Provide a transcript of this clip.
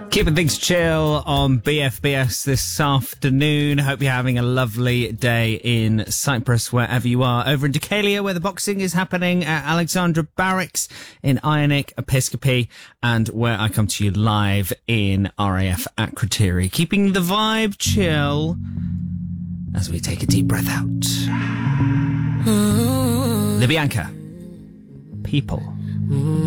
Keeping things chill on BFBS this afternoon. Hope you're having a lovely day in Cyprus, wherever you are. Over in Decalia, where the boxing is happening at Alexandra Barracks in Ionic Episcopi, and where I come to you live in RAF Akrotiri. Keeping the vibe chill as we take a deep breath out. Libyanka. People.